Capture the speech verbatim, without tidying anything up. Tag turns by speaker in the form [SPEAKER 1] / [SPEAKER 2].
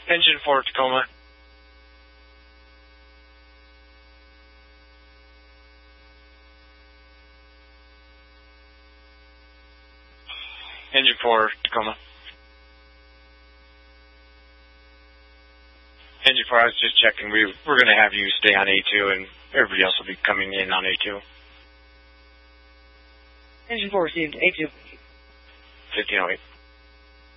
[SPEAKER 1] Engine four, Tacoma. Engine four, Tacoma. Engine four, I was just checking. We, we're going to have you stay on A two, and everybody else will be coming in on A two.
[SPEAKER 2] Engine four received, A two.
[SPEAKER 1] fifteen oh eight.